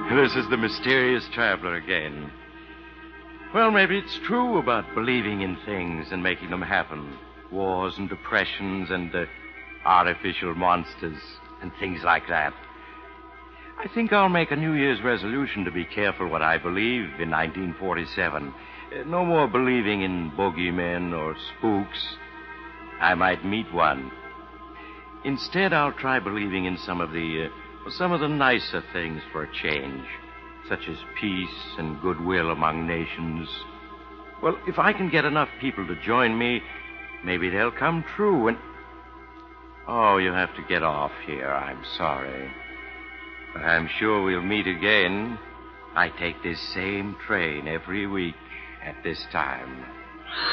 This is the mysterious traveler again. Well, maybe it's true about believing in things and making them happen. Wars and depressions and artificial monsters and things like that. I think I'll make a New Year's resolution to be careful what I believe in 1947. No more believing in bogeymen or spooks. I might meet one. Instead, I'll try believing in some of the nicer things for a change, such as peace and goodwill among nations. Well, if I can get enough people to join me, maybe they'll come true and... Oh, you have to get off here. I'm sorry. But I'm sure we'll meet again. I take this same train every week at this time.